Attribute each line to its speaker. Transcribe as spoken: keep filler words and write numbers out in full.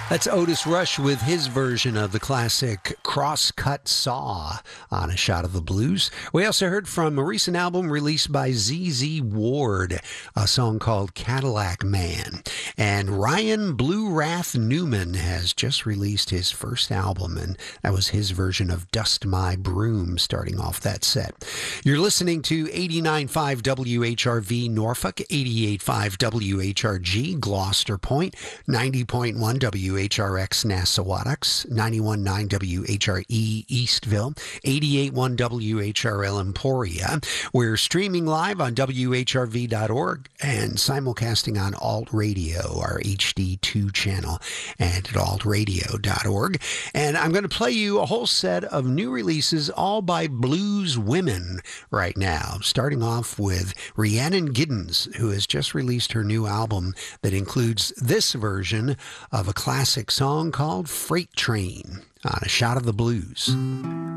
Speaker 1: That's Otis Rush with his version of the classic Crosscut Saw on A Shot of the Blues. We also heard from a recent album released by Z Z Ward, a song called Cadillac Man. And Ryan Blue Wrath Newman has just released his first album, and that was his version of Dust My Broom starting off that set. You're listening to eighty-nine point five W H R V Norfolk, eighty-eight point five W H R G Gloucester Point, ninety point one W H R X Nassauattucks, ninety-one point nine W H R E Eastville, eighty-eight point one W H R L Emporia. We're streaming live on W H R V dot org and simulcasting on Alt Radio, our H D two channel, and at alt radio dot org. And I'm going to play you a whole set of new releases, all by blues women right now, starting off with Rhiannon Giddens, who has just released her new album that includes this version of a classic song called Freight Train on A Shot of the Blues.